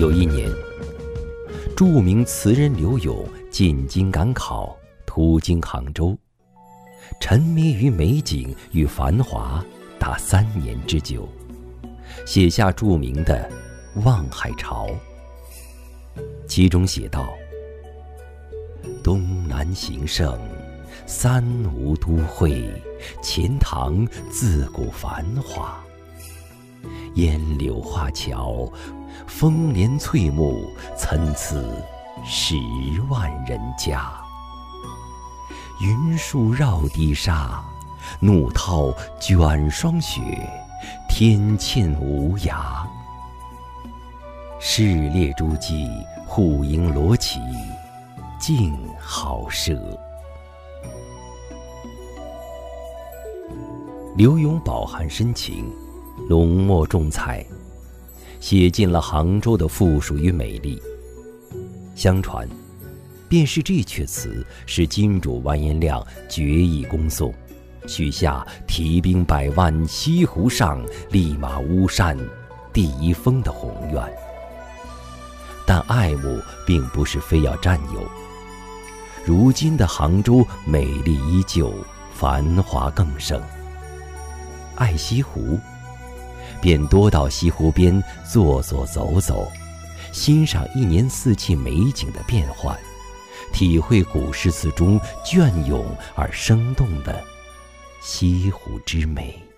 有一年，著名词人柳永进京赶考，途经杭州，沉迷于美景与繁华达3年之久，写下著名的《望海潮》。其中写道：东南形胜，三吴都会，钱塘自古繁华。烟柳画桥，风帘翠幕，参差10万人家。云树绕堤沙，怒涛卷霜雪，天堑无涯。市列诸骑，户迎罗绮，竞好射。柳永饱含深情，浓墨重彩，写尽了杭州的富庶与美丽。相传，便是这阙词使金主完颜亮决意攻宋，许下提兵100万，西湖上，立马巫山，第1峰的宏愿。但爱慕并不是非要占有。如今的杭州美丽依旧，繁华更盛。爱西湖，便多到西湖边坐坐走走，欣赏1年4季美景的变幻，体会古诗词中隽永而生动的西湖之美。